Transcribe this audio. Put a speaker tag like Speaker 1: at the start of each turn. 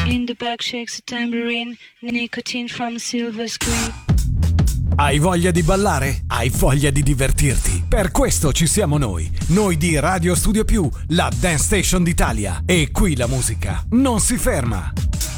Speaker 1: In the back shakes a tambourine, nicotine from silver screen.
Speaker 2: Hai voglia di ballare? Hai voglia di divertirti? Per questo ci siamo noi di Radio Studio Più, la dance station d'Italia. E qui la musica non si ferma.